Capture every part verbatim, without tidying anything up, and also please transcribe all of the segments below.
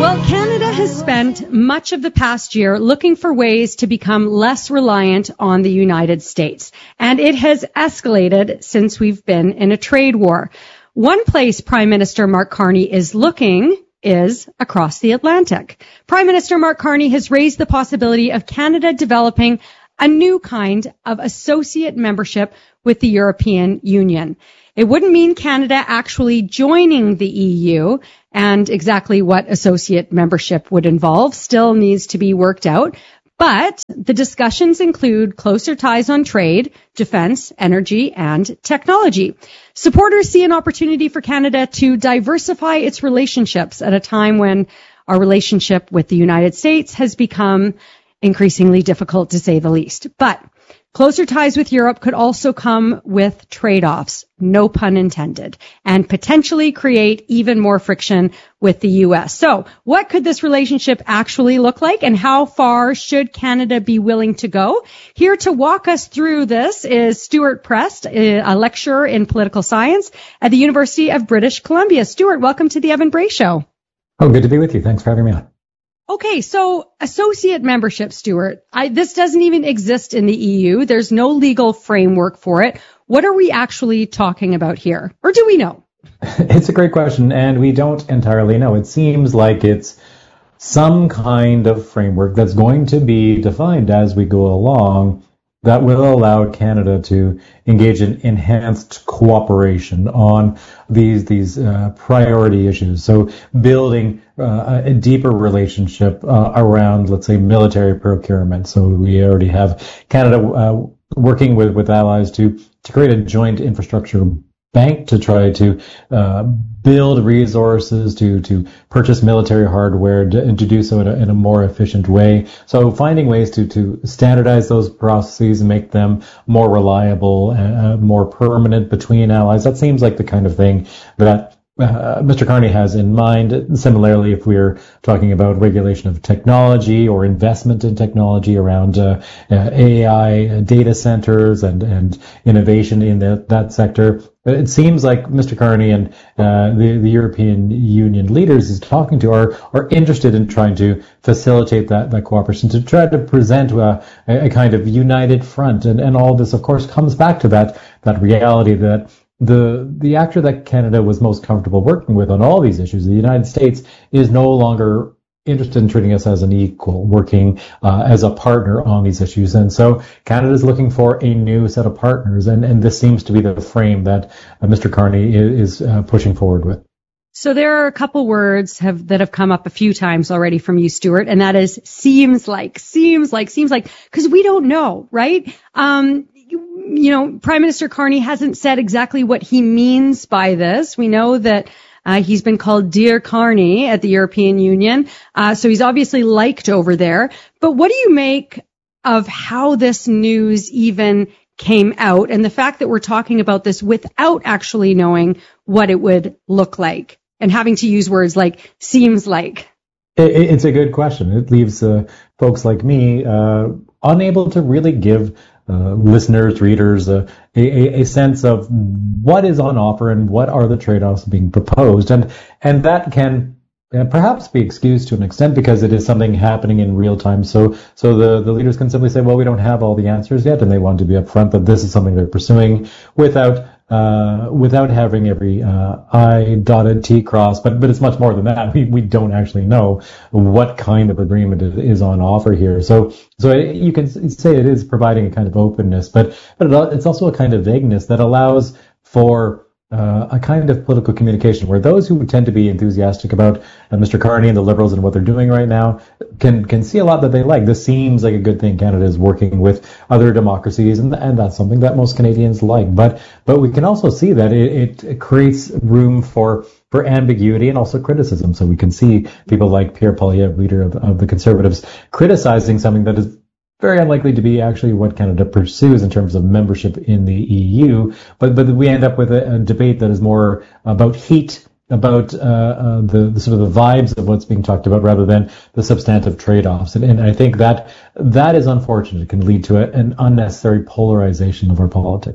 Well, Canada has spent much of the past year looking for ways to become less reliant on the United States, and it has escalated since we've been in a trade war. One place Prime Minister Mark Carney is looking is across the Atlantic. Prime Minister Mark Carney has raised the possibility of Canada developing a new kind of associate membership with the European Union. It wouldn't mean Canada actually joining the E U, and exactly what associate membership would involve still needs to be worked out. But the discussions include closer ties on trade, defense, energy, and technology. Supporters see an opportunity for Canada to diversify its relationships at a time when our relationship with the United States has become increasingly difficult, to say the least. But closer ties with Europe could also come with trade-offs, no pun intended, and potentially create even more friction with the U S. So what could this relationship actually look like, and how far should Canada be willing to go? Here to walk us through this is Stuart Prest, a lecturer in political science at the University of British Columbia. Stuart, welcome to the Evan Bray Show. Oh, good to be with you. Thanks for having me on. Okay, so associate membership, Stuart, I, this doesn't even exist in the E U. There's no legal framework for it. What are we actually talking about here? Or do we know? It's a great question, and we don't entirely know. It seems like it's some kind of framework that's going to be defined as we go along that will allow Canada to engage in enhanced cooperation on these these uh, priority issues. So building uh, a deeper relationship uh, around, let's say, military procurement. So we already have Canada uh, working with, with allies to, to create a joint infrastructure bank to try to uh, build resources to to purchase military hardware to, and to do so in a, in a more efficient way. So finding ways to to standardize those processes and make them more reliable and uh, more permanent between allies. That seems like the kind of thing that Uh, Mister Carney has in mind. Similarly, if we're talking about regulation of technology or investment in technology around uh, uh, A I, uh, data centers, and, and innovation in the, that sector, it seems like Mister Carney and uh, the, the European Union leaders he's talking to are are interested in trying to facilitate that, that cooperation, to try to present a, a kind of united front. And, and all this, of course, comes back to that that reality that The the actor that Canada was most comfortable working with on all these issues, the United States, is no longer interested in treating us as an equal, working uh, as a partner on these issues. And so Canada is looking for a new set of partners, and, and this seems to be the frame that uh, Mister Carney is, is uh, pushing forward with. So there are a couple words have, that have come up a few times already from you, Stuart, and that is seems like, seems like, seems like, because we don't know, right? Um, You know, Prime Minister Carney hasn't said exactly what he means by this. We know that uh, he's been called Dear Carney at the European Union, uh, so he's obviously liked over there. But what do you make of how this news even came out, and the fact that we're talking about this without actually knowing what it would look like, and having to use words like seems like? It, it's a good question. It leaves uh, folks like me uh, unable to really give Uh, listeners, readers, uh, a, a sense of what is on offer and what are the trade-offs being proposed. And and that can uh, perhaps be excused to an extent because it is something happening in real time. So so the, the leaders can simply say, well, we don't have all the answers yet, and they want to be upfront that this is something they're pursuing without uh, without having every uh, I dotted, T crossed. But but it's much more than that. We we don't actually know what kind of agreement is on offer here. So so you can say it is providing a kind of openness, but but it's also a kind of vagueness that allows for uh, a kind of political communication where those who tend to be enthusiastic about uh, Mister Carney and the Liberals and what they're doing right now can can see a lot that they like. This seems like a good thing. Canada is working with other democracies, and and that's something that most Canadians like. But but we can also see that it, it creates room for for ambiguity and also criticism. So we can see people like Pierre Poilievre, leader of, of the Conservatives, criticizing something that is very unlikely to be actually what Canada pursues in terms of membership in the E U. But but we end up with a, a debate that is more about heat, about uh, uh, the, the sort of the vibes of what's being talked about rather than the substantive trade-offs. And, and I think that that is unfortunate. It can lead to a, an unnecessary polarization of our politics.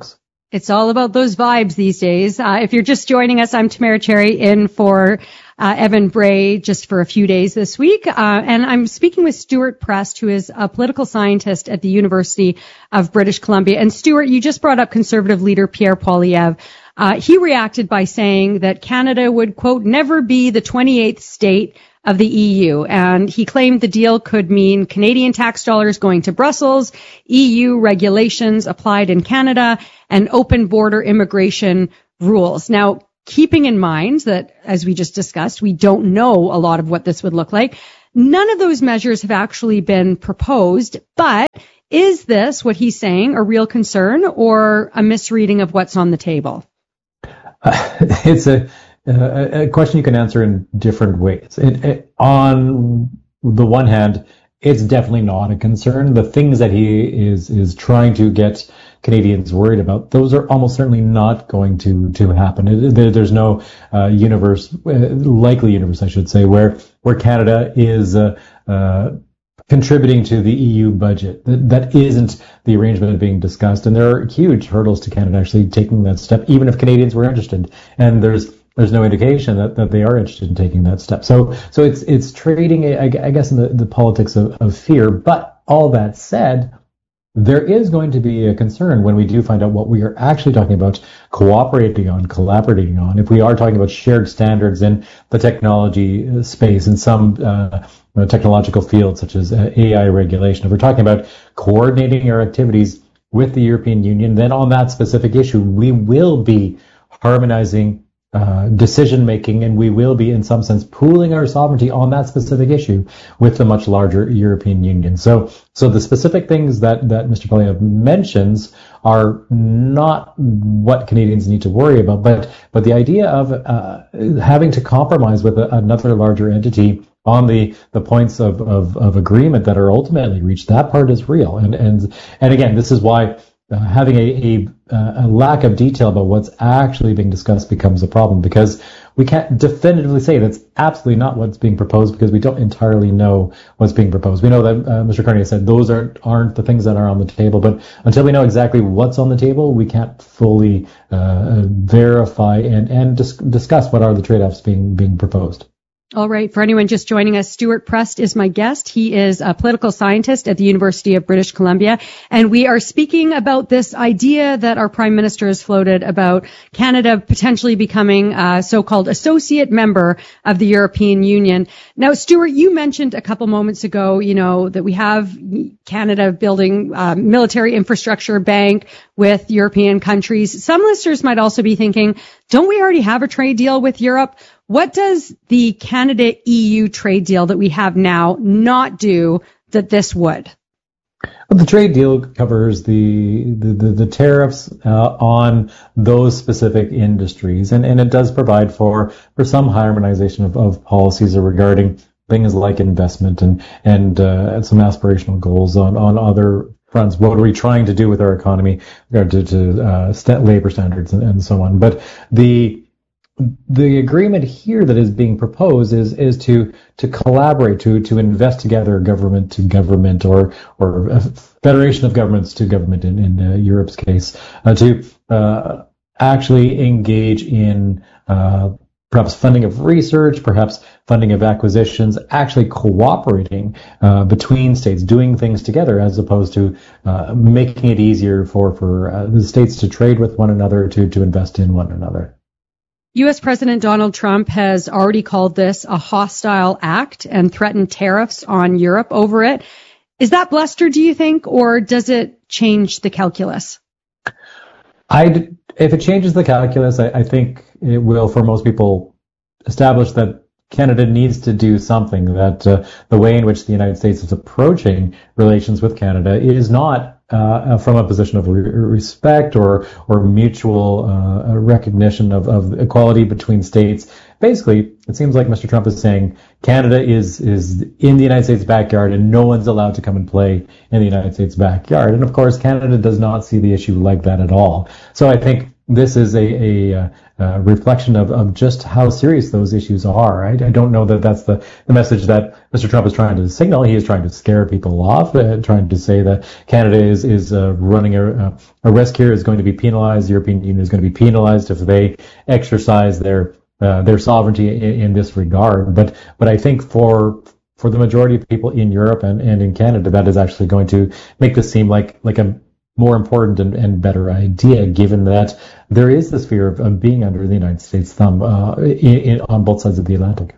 It's all about those vibes these days. Uh, if you're just joining us, I'm Tamara Cherry in for uh, Evan Bray just for a few days this week. Uh, and I'm speaking with Stuart Prest, who is a political scientist at the University of British Columbia. And Stuart, you just brought up Conservative leader Pierre Poilievre. Uh, he reacted by saying that Canada would, quote, never be the twenty-eighth state of the E U. And he claimed the deal could mean Canadian tax dollars going to Brussels, E U regulations applied in Canada, and open border immigration rules. Now, keeping in mind that, as we just discussed, we don't know a lot of what this would look like, none of those measures have actually been proposed. But is this, what he's saying, a real concern or a misreading of what's on the table? Uh, it's a Uh, a question you can answer in different ways. It, it, on the one hand, it's definitely not a concern. The things that he is is trying to get Canadians worried about, those are almost certainly not going to to happen. It, there, there's no uh, universe, uh, likely universe, I should say, where where Canada is uh, uh, contributing to the E U budget. That, that isn't the arrangement being discussed, and there are huge hurdles to Canada actually taking that step, even if Canadians were interested. And there's There's no indication that, that they are interested in taking that step. So, so it's it's trading, I, I guess, in the, the politics of, of fear. But all that said, there is going to be a concern when we do find out what we are actually talking about cooperating on, collaborating on. If we are talking about shared standards in the technology space, in some uh, technological fields such as A I regulation, if we're talking about coordinating our activities with the European Union, then on that specific issue, we will be harmonizing Uh, decision making, and we will be in some sense pooling our sovereignty on that specific issue with the much larger European Union. So, so the specific things that, that Mister Poilievre mentions are not what Canadians need to worry about, but, but the idea of uh, having to compromise with a, another larger entity on the, the points of, of, of agreement that are ultimately reached, that part is real. And, and, and again, this is why Uh, having a, a, a lack of detail about what's actually being discussed becomes a problem, because we can't definitively say that's absolutely not what's being proposed, because we don't entirely know what's being proposed. We know that uh, Mister Carney said those aren't, aren't the things that are on the table, but until we know exactly what's on the table, we can't fully uh, verify and, and dis- discuss what are the trade-offs being being proposed. All right. For anyone just joining us, Stuart Prest is my guest. He is a political scientist at the University of British Columbia. And we are speaking about this idea that our Prime Minister has floated about Canada potentially becoming a so-called associate member of the European Union. Now, Stuart, you mentioned a couple moments ago, you know, that we have Canada building a military infrastructure bank with European countries. Some listeners might also be thinking, don't we already have a trade deal with Europe? What does the Canada-E U trade deal that we have now not do that this would? Well, the trade deal covers the the, the, the tariffs uh, on those specific industries, and, and it does provide for, for some harmonization of, of policies regarding things like investment and and uh, some aspirational goals on, on other fronts. What are we trying to do with our economy, to, to uh, st- labor standards and, and so on? But the The agreement here that is being proposed is is to to collaborate, to to invest together, government to government, or or a federation of governments to government in in uh, Europe's case, uh, to uh, actually engage in uh, perhaps funding of research, perhaps funding of acquisitions, actually cooperating uh, between states, doing things together, as opposed to uh, making it easier for for uh, the states to trade with one another, to to invest in one another. U S President Donald Trump has already called this a hostile act and threatened tariffs on Europe over it. Is that bluster, do you think, or does it change the calculus? I'd, if it changes the calculus, I, I think it will, for most people, establish that Canada needs to do something, that uh, the way in which the United States is approaching relations with Canada is not uh, from a position of re- respect or or mutual uh, recognition of, of equality between states. Basically, it seems like Mister Trump is saying Canada is is in the United States backyard and no one's allowed to come and play in the United States backyard. And of course, Canada does not see the issue like that at all. So I think this is a, a, a reflection of, of just how serious those issues are. I, I don't know that that's the, the message that Mister Trump is trying to signal. He is trying to scare people off, uh, trying to say that Canada is, is uh, running a, a risk here, is going to be penalized. The European Union is going to be penalized if they exercise their uh, their sovereignty in, in this regard. But but I think for for the majority of people in Europe and, and in Canada, that is actually going to make this seem like like a more important and, and better idea, given that there is this fear of, of being under the United States thumb uh, in, in, on both sides of the Atlantic.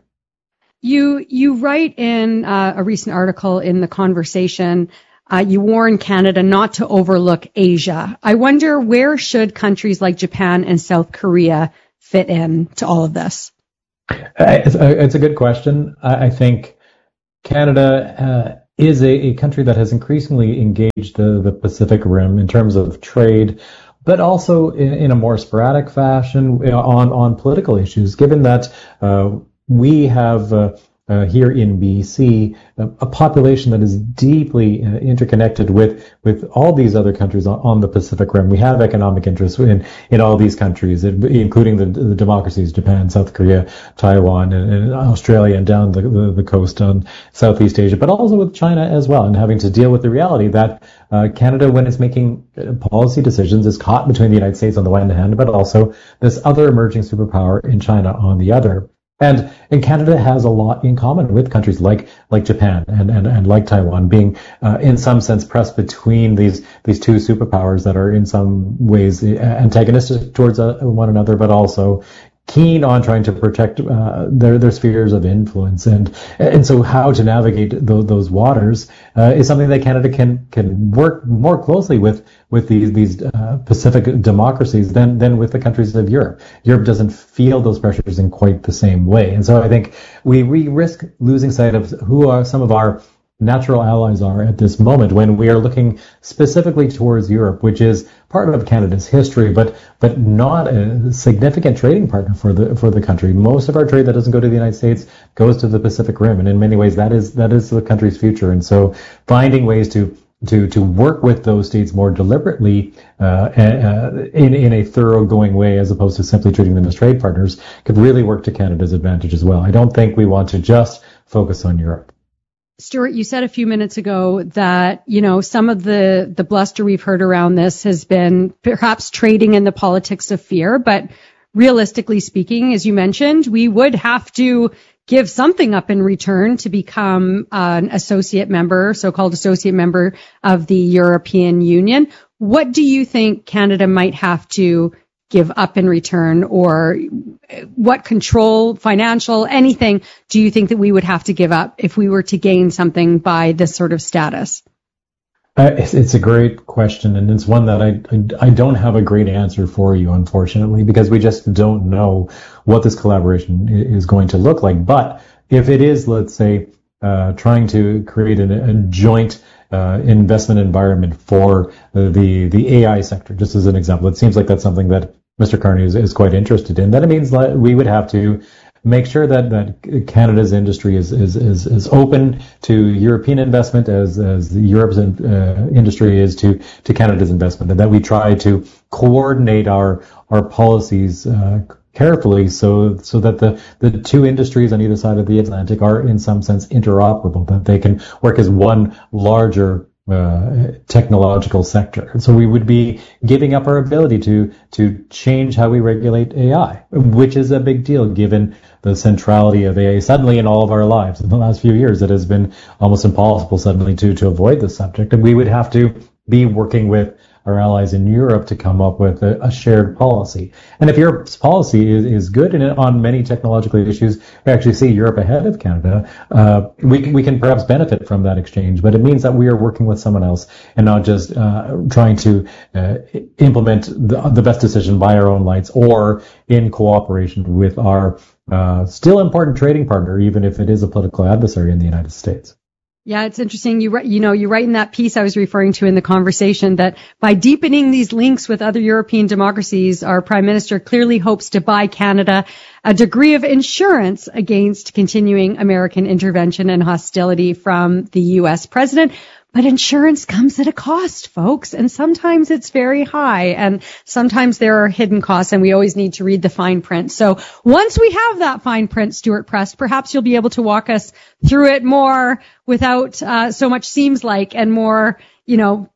You you write in uh, a recent article in The Conversation, uh, you warn Canada not to overlook Asia. I wonder, where should countries like Japan and South Korea fit in to all of this? Uh, it's, a, it's a good question. I, I think Canada uh, is a, a country that has increasingly engaged the, the Pacific Rim in terms of trade, but also in, in a more sporadic fashion on, on political issues, given that uh, we have uh, uh, here in B C a, a population that is deeply uh, interconnected with with all these other countries on, on the Pacific Rim. We have economic interests in, in all these countries, including the, the democracies, Japan, South Korea, Taiwan, and, and Australia, and down the, the, the coast on Southeast Asia, but also with China as well, and having to deal with the reality that uh, Canada, when it's making policy decisions, is caught between the United States on the one hand, but also this other emerging superpower in China on the other. And, and Canada has a lot in common with countries like, like Japan and, and, and like Taiwan, being, uh, in some sense pressed between these, these two superpowers that are in some ways antagonistic towards uh, one another, but also keen on trying to protect uh, their their spheres of influence, and and so how to navigate those, those waters uh, is something that Canada can can work more closely with with these these uh, Pacific democracies than than with the countries of Europe. Europe doesn't feel those pressures in quite the same way, and so I think we we risk losing sight of who are some of our natural allies are at this moment when we are looking specifically towards Europe, which is part of Canada's history, but but not a significant trading partner for the for the country. Most of our trade that doesn't go to the United States goes to the Pacific Rim, and in many ways that is that is the country's future. And so finding ways to to to work with those states more deliberately uh, uh, in in a thoroughgoing way, as opposed to simply treating them as trade partners, could really work to Canada's advantage as well. I don't think we want to just focus on Europe. Stuart, you said a few minutes ago that, you know, some of the, the bluster we've heard around this has been perhaps trading in the politics of fear. But realistically speaking, as you mentioned, we would have to give something up in return to become an associate member, so-called associate member of the European Union. What do you think Canada might have to give up in return, or what control, financial, anything do you think that we would have to give up if we were to gain something by this sort of status? Uh, it's, it's a great question, and it's one that I, I I don't have a great answer for you, unfortunately, because we just don't know what this collaboration is going to look like. But if it is, let's say, uh, trying to create a, a joint Uh, investment environment for uh, the the A I sector, just as an example. It seems like that's something that Mister Carney is, is quite interested in. That it means that we would have to make sure that, that Canada's industry is, is, is, is open to European investment as, as Europe's uh, industry is to, to Canada's investment, and that we try to coordinate our, our policies uh, carefully so so that the, the two industries on either side of the Atlantic are in some sense interoperable, that they can work as one larger uh, technological sector. And so we would be giving up our ability to to change how we regulate A I, which is a big deal given the centrality of A I suddenly in all of our lives. In the last few years, it has been almost impossible suddenly to to avoid the subject, and we would have to be working with our allies in Europe to come up with a, a shared policy. And if Europe's policy is, is good in it on many technological issues, we actually see Europe ahead of Canada, uh, we, we can perhaps benefit from that exchange, but it means that we are working with someone else and not just uh, trying to uh, implement the, the best decision by our own lights or in cooperation with our uh, still important trading partner, even if it is a political adversary in the United States. Yeah, it's interesting. You, you know, you write in that piece I was referring to in The Conversation that by deepening these links with other European democracies, our Prime Minister clearly hopes to buy Canada a degree of insurance against continuing American intervention and hostility from the U S president. But insurance comes at a cost, folks, and sometimes it's very high, and sometimes there are hidden costs, and we always need to read the fine print. So once we have that fine print, Stuart Prest, perhaps you'll be able to walk us through it more without uh, so much seems like and more, you know,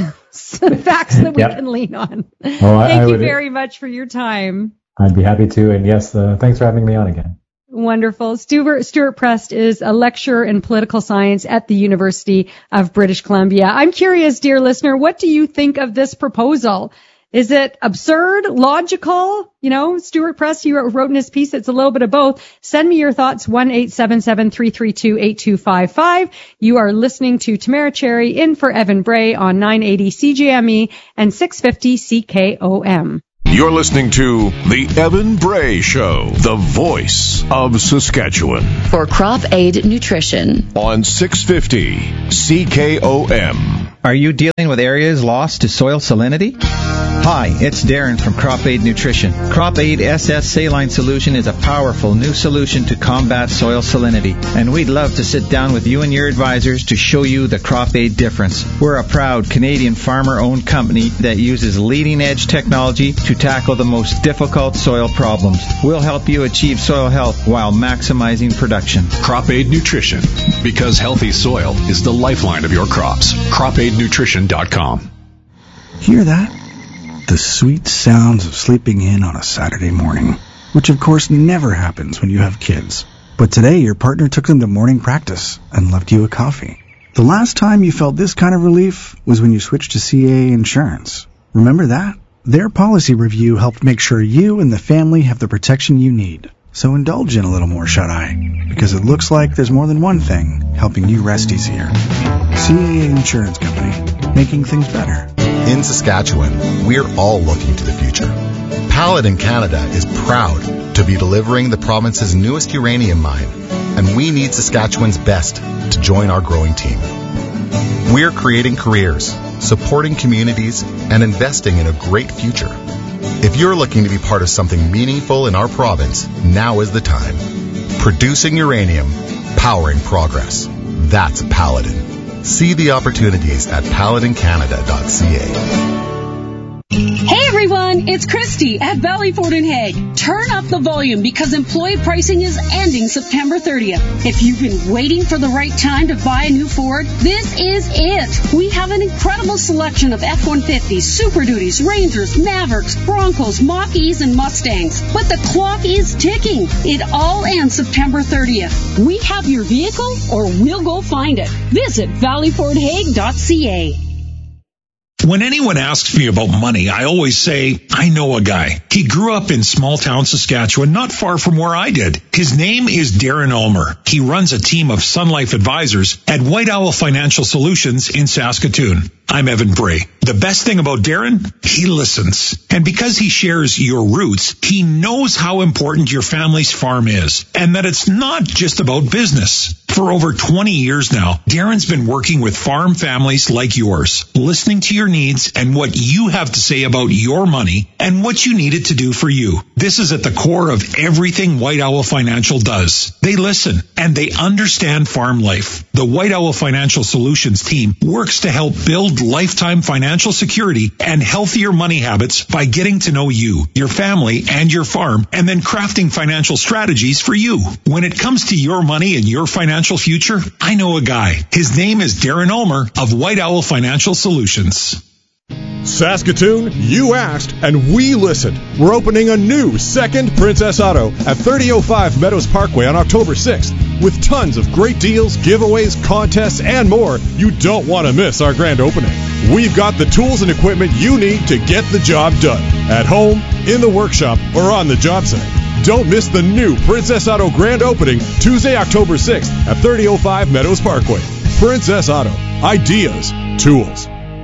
facts that we yep. can lean on. Well, Thank I, I you would, very much for your time. I'd be happy to, and yes, uh, thanks for having me on again. Wonderful. Stuart, Stuart Prest is a lecturer in political science at the University of British Columbia. I'm curious, dear listener, what do you think of this proposal? Is it absurd, logical? You know, Stuart Prest, you wrote in his piece, it's a little bit of both. Send me your thoughts, one eight seven seven, three three two, eight two five five. You are listening to Tamara Cherry in for Evan Bray on nine eighty C J M E and six fifty C K O M. You're listening to The Evan Bray Show, the voice of Saskatchewan. For Crop Aid Nutrition. On six fifty C K O M. Are you dealing with areas lost to soil salinity? Hi, it's Darren from Crop Aid Nutrition. Crop Aid S S Saline Solution is a powerful new solution to combat soil salinity, and we'd love to sit down with you and your advisors to show you the Crop Aid difference. We're a proud Canadian farmer-owned company that uses leading-edge technology to tackle the most difficult soil problems. We'll help you achieve soil health while maximizing production. Crop Aid Nutrition, because healthy soil is the lifeline of your crops. crop aid nutrition dot com. Hear that? The sweet sounds of sleeping in on a Saturday morning, which of course never happens when you have kids. But today your partner took them to morning practice and left you a coffee. The last time you felt this kind of relief was when you switched to C A A Insurance. Remember that? Their policy review helped make sure you and the family have the protection you need. So indulge in a little more shut-eye, because it looks like there's more than one thing helping you rest easier. C A A Insurance Company, making things better. In Saskatchewan, we're all looking to the future. Paladin Canada is proud to be delivering the province's newest uranium mine, and we need Saskatchewan's best to join our growing team. We're creating careers, supporting communities, and investing in a great future. If you're looking to be part of something meaningful in our province, now is the time. Producing uranium, powering progress. That's Paladin. See the opportunities at paladin canada dot c a. Hey everyone, it's Christy at Valley Ford and Hague. Turn up the volume because employee pricing is ending September thirtieth. If you've been waiting for the right time to buy a new Ford, this is it. We have an incredible selection of F one fifties, Super Duties, Rangers, Mavericks, Broncos, Mach-E's, and Mustangs. But the clock is ticking. It all ends September thirtieth. We have your vehicle or we'll go find it. Visit valley ford hague dot c a. When anyone asks me about money, I always say, I know a guy. He grew up in small town Saskatchewan, not far from where I did. His name is Darren Ulmer. He runs a team of Sun Life advisors at White Owl Financial Solutions in Saskatoon. I'm Evan Bray. The best thing about Darren, he listens. And because he shares your roots, he knows how important your family's farm is, and that it's not just about business. For over twenty years now, Darren's been working with farm families like yours, listening to your needs and what you have to say about your money and what you need it to do for you. This is at the core of everything White Owl Financial does. They listen and they understand farm life. The White Owl Financial Solutions team works to help build lifetime financial security and healthier money habits by getting to know you, your family, and your farm, and then crafting financial strategies for you. When it comes to your money and your financial future, I know a guy. His name is Darren Ulmer of White Owl Financial Solutions. Saskatoon, you asked and we listened. We're opening a new second Princess Auto at thirty oh five Meadows Parkway on October sixth with tons of great deals, giveaways, contests, and more. You don't want to miss our grand opening. We've got the tools and equipment you need to get the job done at home, in the workshop, or on the job site. Don't miss the new Princess Auto grand opening Tuesday, October sixth at thirty oh five Meadows Parkway. Princess Auto. Ideas. Tools.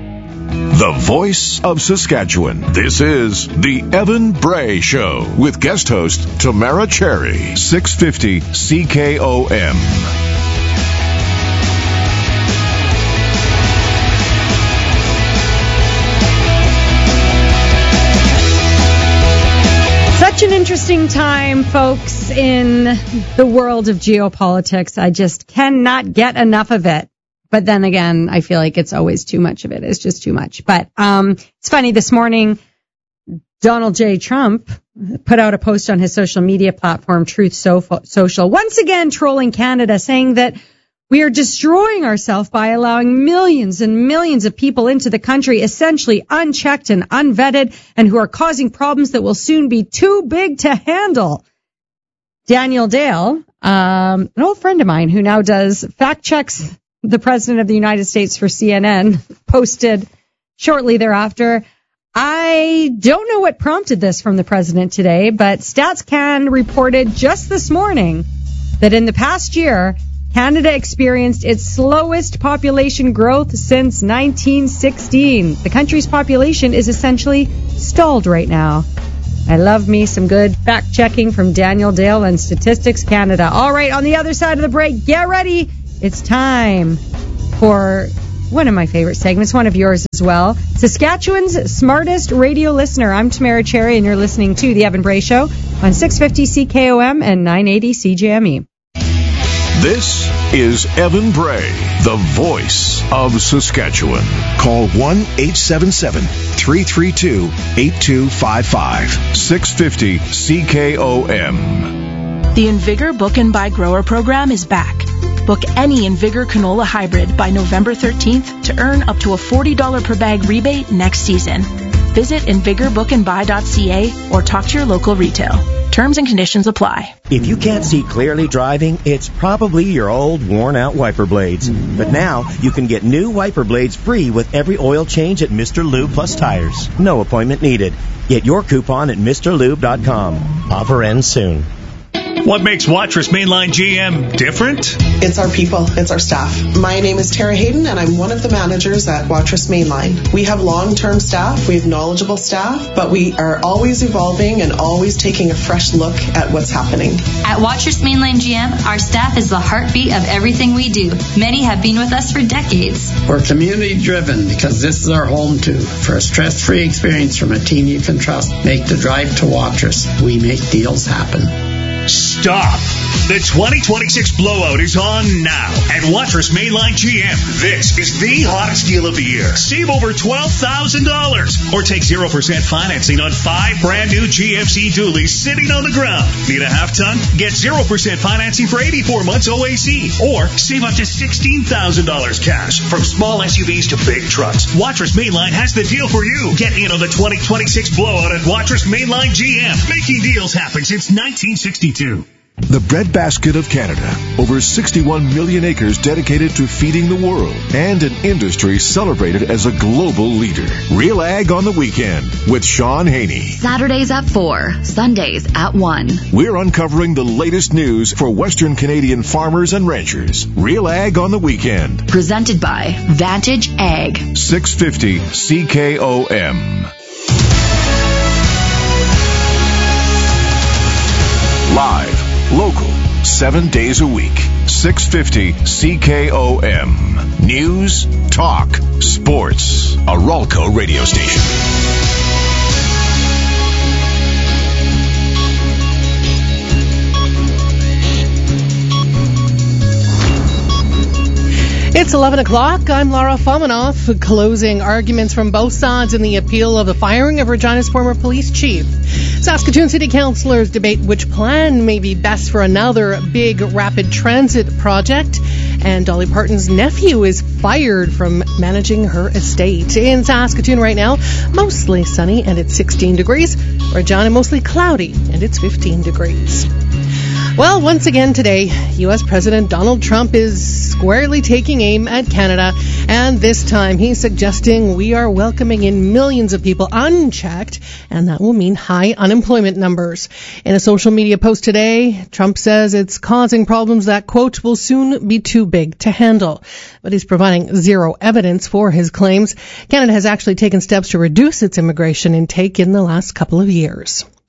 The voice of Saskatchewan. This is The Evan Bray Show with guest host Tamara Cherry. six fifty C K O M. Such an interesting time, folks, in the world of geopolitics. I just cannot get enough of it. But then again, I feel like it's always too much of it. It's just too much. But um, it's funny, this morning, Donald J. Trump put out a post on his social media platform, Truth Social, once again trolling Canada, saying that we are destroying ourselves by allowing millions and millions of people into the country, essentially unchecked and unvetted, and who are causing problems that will soon be too big to handle. Daniel Dale, um, an old friend of mine who now does fact checks the President of the United States for C N N, posted shortly thereafter, I don't know what prompted this from the President today, but StatsCan reported just this morning that in the past year, Canada experienced its slowest population growth since nineteen sixteen. The country's population is essentially stalled right now. I love me some good fact-checking from Daniel Dale and Statistics Canada. All right, on the other side of the break, get ready. It's time for one of my favorite segments, one of yours as well. Saskatchewan's smartest radio listener. I'm Tamara Cherry, and you're listening to The Evan Bray Show on six fifty C K O M and nine eighty C J M E. This is Evan Bray, the voice of Saskatchewan. Call one eight seven seven, three three two, eight two five five. six fifty C K O M. The Invigor Book and Buy Grower program is back. Book any Invigor canola hybrid by November thirteenth to earn up to a forty dollars per bag rebate next season. Visit invigor book and buy dot c a or talk to your local retail. Terms and conditions apply. If you can't see clearly driving, it's probably your old, worn-out wiper blades. But now, you can get new wiper blades free with every oil change at Mister Lube Plus Tires. No appointment needed. Get your coupon at Mister Lube dot com. Offer ends soon. What makes Watrous Mainline G M different? It's our people. It's our staff. My name is Tara Hayden, and I'm one of the managers at Watrous Mainline. We have long-term staff. We have knowledgeable staff, but we are always evolving and always taking a fresh look at what's happening. At Watrous Mainline G M, our staff is the heartbeat of everything we do. Many have been with us for decades. We're community-driven because this is our home, too. For a stress-free experience from a team you can trust, make the drive to Watrous. We make deals happen. Stop! The twenty twenty-six blowout is on now at Watrous Mainline G M. This is the hottest deal of the year. Save over twelve thousand dollars or take zero percent financing on five brand new G M C dualies sitting on the ground. Need a half ton? Get zero percent financing for eighty-four months O A C or save up to sixteen thousand dollars cash from small S U Vs to big trucks. Watrous Mainline has the deal for you. Get in on the twenty twenty-six blowout at Watrous Mainline G M. Making deals happen since nineteen sixty-two. The breadbasket of Canada. Over sixty-one million acres dedicated to feeding the world. And an industry celebrated as a global leader. Real Ag on the Weekend with Sean Haney. Saturdays at four, Sundays at one. We're uncovering the latest news for Western Canadian farmers and ranchers. Real Ag on the Weekend. Presented by Vantage Ag. six fifty C K O M. Live, local, seven days a week. six fifty C K O M. News, talk, sports. A Ralco radio station. It's eleven o'clock. I'm Laura Fominoff. Closing arguments from both sides in the appeal of the firing of Regina's former police chief. Saskatoon City Councillors debate which plan may be best for another big rapid transit project. And Dolly Parton's nephew is fired from managing her estate. In Saskatoon right now, mostly sunny and it's sixteen degrees. Regina, mostly cloudy and it's fifteen degrees. Well, once again today, U S President Donald Trump is squarely taking aim at Canada, and this time he's suggesting we are welcoming in millions of people unchecked, and that will mean high unemployment numbers. In a social media post today, Trump says it's causing problems that, quote, will soon be too big to handle. But he's providing zero evidence for his claims. Canada has actually taken steps to reduce its immigration intake in the last couple of years.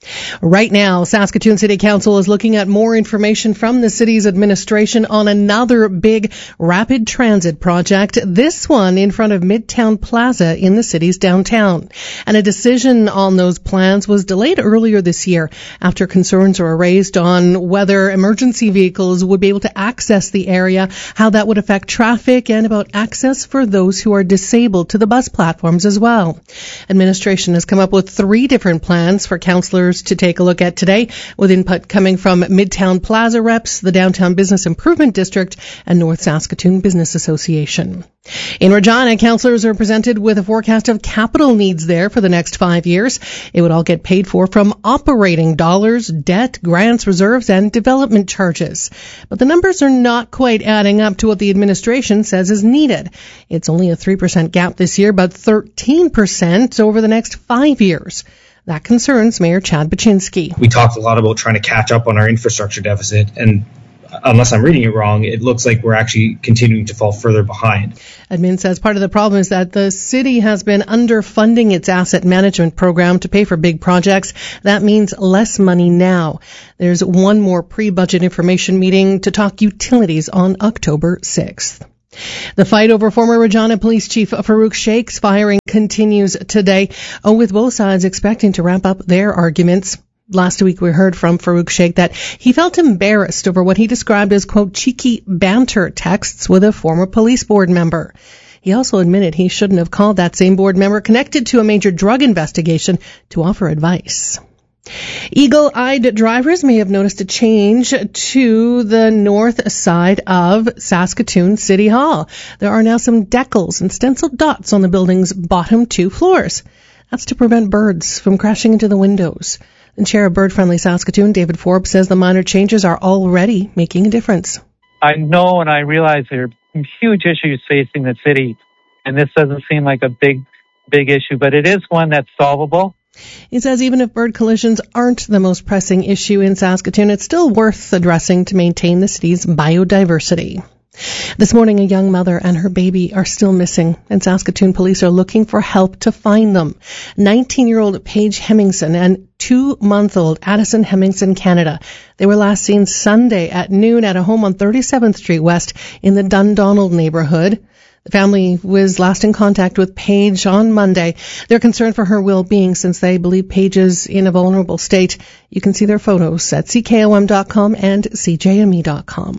Right now, Saskatoon City Council is looking at more information from the city's administration on another big rapid transit project, this one in front of Midtown Plaza in the city's downtown. And a decision on those plans was delayed earlier this year after concerns were raised on whether emergency vehicles would be able to access the area, how that would affect traffic, and about access for those who are disabled to the bus platforms as well. Administration has come up with three different plans for councillors to take a look at today, with input coming from Midtown Plaza reps, the Downtown Business Improvement District, and North Saskatoon Business Association. In Regina, councillors are presented with a forecast of capital needs there for the next five years. It would all get paid for from operating dollars, debt, grants, reserves, and development charges. But the numbers are not quite adding up to what the administration says is needed. It's only a three percent gap this year, but thirteen percent over the next five years. That concerns Mayor Chad Baczynski. We talked a lot about trying to catch up on our infrastructure deficit, and unless I'm reading it wrong, it looks like we're actually continuing to fall further behind. Admin says part of the problem is that the city has been underfunding its asset management program to pay for big projects. That means less money now. There's one more pre-budget information meeting to talk utilities on October sixth. The fight over former Regina Police Chief Farouk Sheikh's firing continues today, with both sides expecting to wrap up their arguments. Last week we heard from Farouk Sheikh that he felt embarrassed over what he described as, quote, cheeky banter texts with a former police board member. He also admitted he shouldn't have called that same board member connected to a major drug investigation to offer advice. Eagle-eyed drivers may have noticed a change to the north side of Saskatoon City Hall. There are now some decals and stenciled dots on the building's bottom two floors. That's to prevent birds from crashing into the windows. And Chair of Bird Friendly Saskatoon, David Forbes, says the minor changes are already making a difference. I know and I realize there are huge issues facing the city, and this doesn't seem like a big, big issue, but it is one that's solvable. He says even if bird collisions aren't the most pressing issue in Saskatoon, it's still worth addressing to maintain the city's biodiversity. This morning, a young mother and her baby are still missing, and Saskatoon police are looking for help to find them. nineteen-year-old Paige Hemmingson and two-month-old Addison Hemmingson Canada. They were last seen Sunday at noon at a home on thirty-seventh Street West in the Dundonald neighborhood. The family was last in contact with Paige on Monday. They're concerned for her well-being since they believe Paige is in a vulnerable state. You can see their photos at C K O M dot com and C J M E dot com.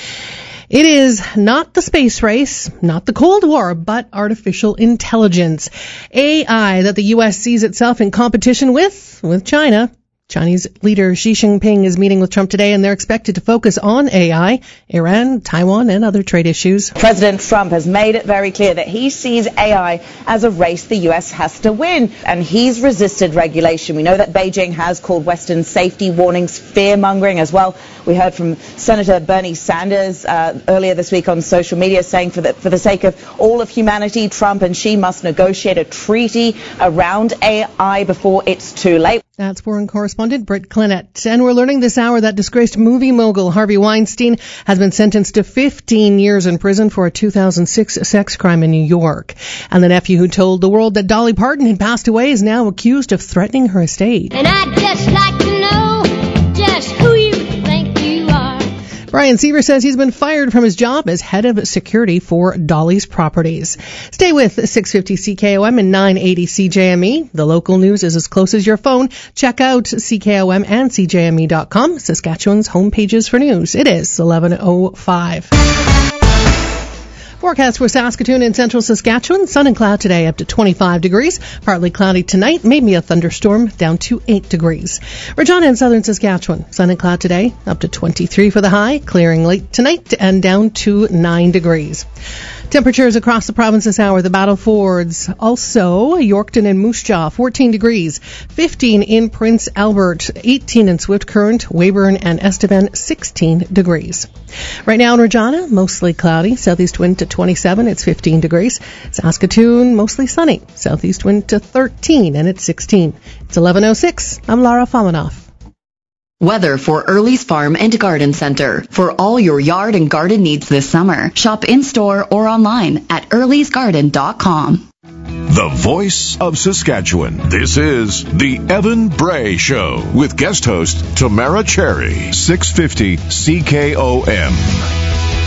It is not the space race, not the Cold War, but artificial intelligence. A I that the U S sees itself in competition with, with China. Chinese leader Xi Jinping is meeting with Trump today, and they're expected to focus on A I, Iran, Taiwan, and other trade issues. President Trump has made it very clear that he sees A I as a race the U S has to win, and he's resisted regulation. We know that Beijing has called Western safety warnings fear-mongering as well. We heard from Senator Bernie Sanders uh, earlier this week on social media saying for the, for the sake of all of humanity, Trump and Xi must negotiate a treaty around A I before it's too late. That's foreign correspondent Britt Clinett. And we're learning this hour that disgraced movie mogul Harvey Weinstein has been sentenced to fifteen years in prison for a two thousand six sex crime in New York. And the nephew who told the world that Dolly Parton had passed away is now accused of threatening her estate. And I'd just like to know just who you think you are. Brian Seaver says he's been fired from his job as head of security for Dolly's Properties. Stay with six fifty C K O M and nine eighty C J M E. The local news is as close as your phone. Check out C K O M and C J M E dot com, Saskatchewan's home pages for news. It is eleven oh five. Forecast for Saskatoon and central Saskatchewan. Sun and cloud today up to twenty-five degrees. Partly cloudy tonight. Maybe a thunderstorm down to eight degrees. Regina and southern Saskatchewan. Sun and cloud today up to twenty-three for the high. Clearing late tonight and down to nine degrees. Temperatures across the province this hour. The Battle Fords. Also, Yorkton and Moose Jaw, fourteen degrees. fifteen in Prince Albert. eighteen in Swift Current. Weyburn and Estevan, sixteen degrees. Right now in Regina, mostly cloudy. Southeast wind to twenty-seven. It's fifteen degrees. Saskatoon, mostly sunny. Southeast wind to thirteen, and it's sixteen. It's eleven oh six. I'm Lara Famanoff. Weather for Early's Farm and Garden Center. For all your yard and garden needs this summer, shop in-store or online at earlys garden dot com. the voice of Saskatchewan. This is the Evan Bray Show with guest host Tamara Cherry, six fifty C K O M.